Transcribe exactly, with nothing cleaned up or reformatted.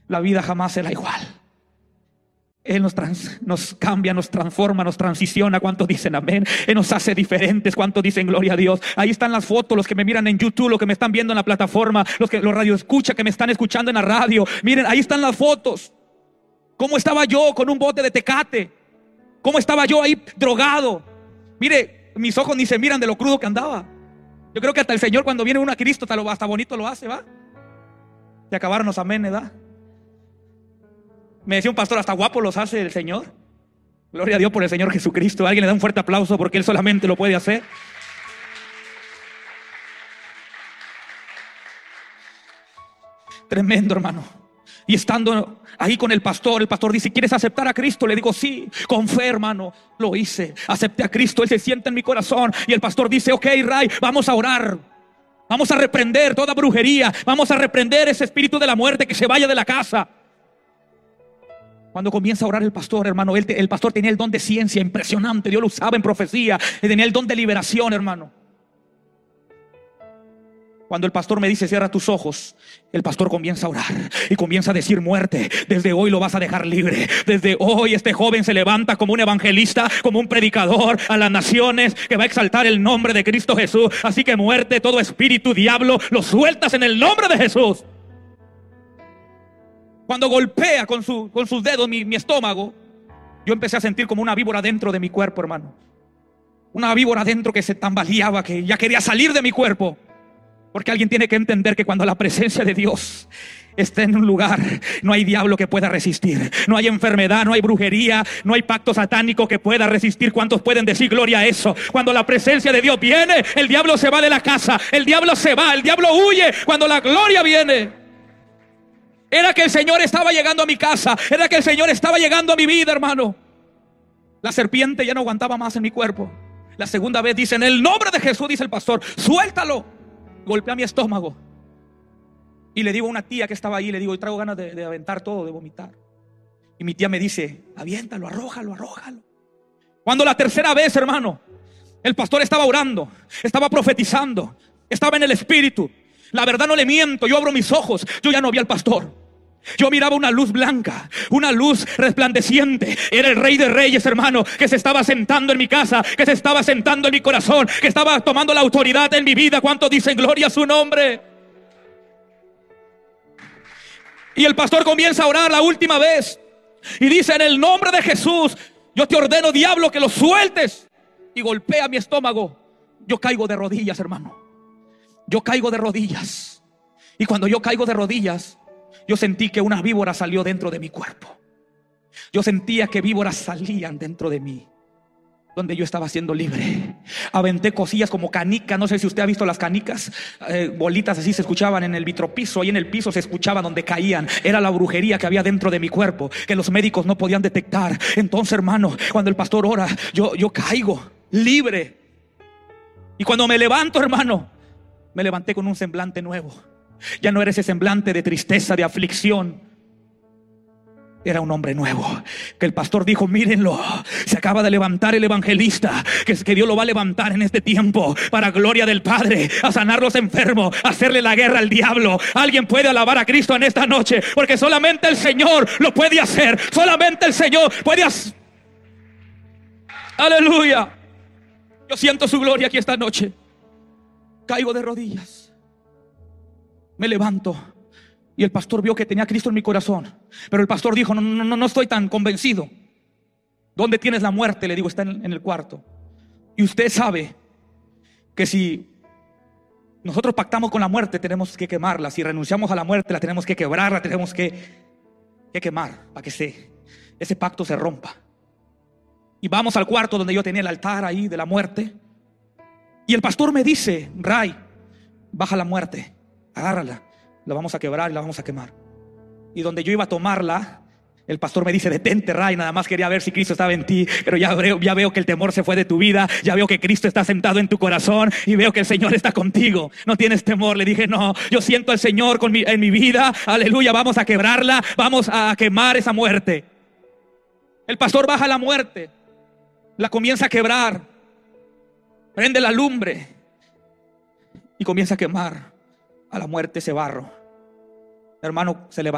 la vida jamás será igual. Él nos, trans, nos cambia, nos transforma, nos transiciona. ¿Cuántos dicen amén? Él nos hace diferentes. ¿Cuántos dicen gloria a Dios? Ahí están las fotos, los que me miran en YouTube, los que me están viendo en la plataforma, los que los radioescuchas que me están escuchando en la radio. Miren, ahí están las fotos. ¿Cómo estaba yo con un bote de Tecate? ¿Cómo estaba yo ahí drogado? Mire, mis ojos ni se miran de lo crudo que andaba. Yo creo que hasta el Señor, cuando viene uno a Cristo, hasta, lo, hasta bonito lo hace, ¿va? Se acabaron los amén, ¿verdad? Me decía un pastor, hasta guapo los hace el Señor. Gloria a Dios por el Señor Jesucristo. Alguien le da un fuerte aplauso porque Él solamente lo puede hacer. Tremendo, hermano. Y estando ahí con el pastor, el pastor dice, ¿quieres aceptar a Cristo? Le digo, sí, con fe, hermano. Lo hice, acepté a Cristo. Él se sienta en mi corazón. Y el pastor dice, ok, Ray, vamos a orar. Vamos a reprender toda brujería. Vamos a reprender ese espíritu de la muerte, que se vaya de la casa. Cuando comienza a orar el pastor, hermano, él, el pastor tenía el don de ciencia impresionante. Dios lo usaba en profecía. Él tenía el don de liberación, hermano. Cuando el pastor me dice, cierra tus ojos, el pastor comienza a orar y comienza a decir, muerte, desde hoy lo vas a dejar libre. Desde hoy este joven se levanta como un evangelista, como un predicador a las naciones, que va a exaltar el nombre de Cristo Jesús. Así que muerte, todo espíritu, diablo, lo sueltas en el nombre de Jesús. Cuando golpea con, su, con sus dedos mi, mi estómago, yo empecé a sentir como una víbora dentro de mi cuerpo, hermano. Una víbora dentro que se tambaleaba, que ya quería salir de mi cuerpo. Porque alguien tiene que entender que cuando la presencia de Dios está en un lugar, no hay diablo que pueda resistir. No hay enfermedad, no hay brujería, no hay pacto satánico que pueda resistir. ¿Cuántos pueden decir gloria a eso? Cuando la presencia de Dios viene, el diablo se va de la casa, el diablo se va, el diablo huye cuando la gloria viene. Era que el Señor estaba llegando a mi casa, era que el Señor estaba llegando a mi vida, hermano. La serpiente ya no aguantaba más en mi cuerpo. La segunda vez dice, en el nombre de Jesús, dice el pastor, suéltalo. Golpea mi estómago. Y le digo a una tía que estaba ahí, le digo, traigo ganas de, de aventar todo, de vomitar. Y mi tía me dice, aviéntalo, arrójalo, arrójalo. Cuando la tercera vez, hermano, el pastor estaba orando, estaba profetizando, estaba en el espíritu. La verdad, no le miento, yo abro mis ojos, yo ya no vi al pastor. Yo miraba una luz blanca, una luz resplandeciente. Era el Rey de Reyes, hermano, que se estaba sentando en mi casa, que se estaba sentando en mi corazón, que estaba tomando la autoridad en mi vida. ¿Cuántos dicen gloria a su nombre? Y el pastor comienza a orar la última vez y dice, en el nombre de Jesús, yo te ordeno, diablo, que lo sueltes. Y golpea mi estómago. Yo caigo de rodillas, hermano. Yo caigo de rodillas. Y cuando yo caigo de rodillas, yo sentí que una víbora salió dentro de mi cuerpo. Yo sentía que víboras salían dentro de mí, donde yo estaba siendo libre. Aventé cosillas como canicas. No sé si usted ha visto las canicas, eh, bolitas así se escuchaban en el vitropiso. Ahí en el piso se escuchaba donde caían. Era la brujería que había dentro de mi cuerpo, que los médicos no podían detectar. Entonces, hermano, cuando el pastor ora, yo, yo caigo libre. Y cuando me levanto, hermano, me levanté con un semblante nuevo. Ya no era ese semblante de tristeza, de aflicción. Era un hombre nuevo. Que el pastor dijo, mírenlo, se acaba de levantar el evangelista, que, que Dios lo va a levantar en este tiempo para gloria del Padre, a sanar los enfermos, a hacerle la guerra al diablo. Alguien puede alabar a Cristo en esta noche, porque solamente el Señor lo puede hacer. Solamente el Señor puede hacer. Aleluya. Yo siento su gloria aquí esta noche. Caigo de rodillas, me levanto y el pastor vio que tenía a Cristo en mi corazón. Pero el pastor dijo, no, no, no, no estoy tan convencido. ¿Dónde tienes la muerte? Le digo, está en, en el cuarto. Y usted sabe que si nosotros pactamos con la muerte, tenemos que quemarla. Si renunciamos a la muerte, la tenemos que quebrar, la tenemos que, que quemar para que se, ese pacto se rompa. Y vamos al cuarto donde yo tenía el altar ahí de la muerte. Y el pastor me dice, Ray, baja la muerte, agárrala, la vamos a quebrar y la vamos a quemar. Y donde yo iba a tomarla, el pastor me dice, detente, Ray, nada más quería ver si Cristo estaba en ti, pero ya veo, ya veo que el temor se fue de tu vida, ya veo que Cristo está sentado en tu corazón y veo que el Señor está contigo. No tienes temor. Le dije, no, yo siento al Señor con mi, en mi vida, aleluya, vamos a quebrarla, vamos a quemar esa muerte. El pastor baja la muerte, la comienza a quebrar, prende la lumbre y comienza a quemar a la muerte ese barro. Hermano, se levanta.